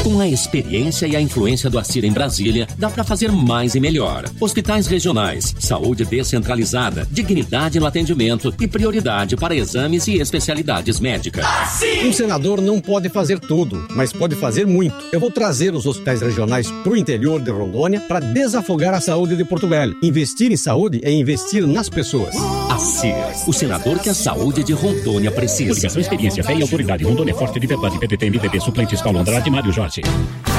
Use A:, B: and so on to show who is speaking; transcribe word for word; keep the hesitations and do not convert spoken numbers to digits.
A: Com a experiência e a influência do Acir em Brasília, dá para fazer mais e melhor. Hospitais regionais, saúde descentralizada, dignidade no atendimento e prioridade para exames e especialidades médicas.
B: Um senador não pode fazer tudo, mas pode fazer muito. Eu vou trazer os hospitais regionais para o interior de Rondônia para desafogar a saúde de Porto Velho. Investir em saúde é investir nas pessoas.
A: Acir, o senador que a saúde de Rondônia precisa.
C: Coligação Experiência, Fé e Autoridade. Rondônia Forte de Verdade. P D T, M D B, suplente Paulo Andrade, Mário Jorge.